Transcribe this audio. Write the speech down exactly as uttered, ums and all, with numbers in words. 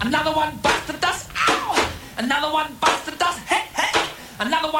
Another one bites the dust. Ow! Another one bites the dust. Hey, hey! Another one.